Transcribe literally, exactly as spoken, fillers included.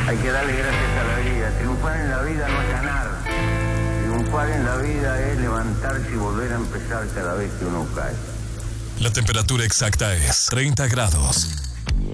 Hay que darle gracias a la vida. Triunfar en la vida no es ganar. Triunfar en la vida es levantarse y volver a empezar cada vez que uno cae. La temperatura exacta es treinta grados.